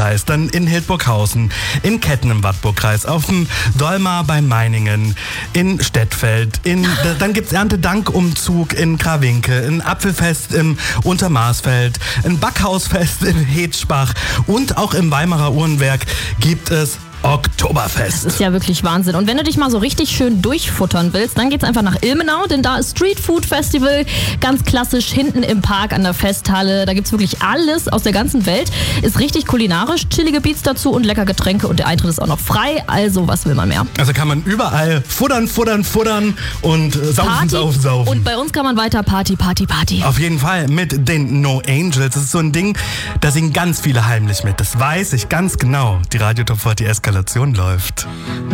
Wartburgkreis, dann in Hildburghausen, in Ketten im Wartburgkreis, auf dem Dolmar bei Meiningen, in Stettfeld, dann gibt's Erntedankumzug in Krawinkel, ein Apfelfest im Untermarsfeld, ein Backhausfest in Hetschbach und auch im Weimarer Uhrenwerk gibt es Oktoberfest. Das ist ja wirklich Wahnsinn. Und wenn du dich mal so richtig schön durchfuttern willst, dann geht's einfach nach Ilmenau, denn da ist Street Food Festival, ganz klassisch hinten im Park an der Festhalle. Da gibt's wirklich alles aus der ganzen Welt. Ist richtig kulinarisch, chillige Beats dazu und lecker Getränke und der Eintritt ist auch noch frei. Also, was will man mehr? Also kann man überall futtern und saufen. Und bei uns kann man weiter Party. Auf jeden Fall mit den No Angels. Das ist so ein Ding, da singen ganz viele heimlich mit. Das weiß ich ganz genau. Die Radio Top 40 Eskalation läuft.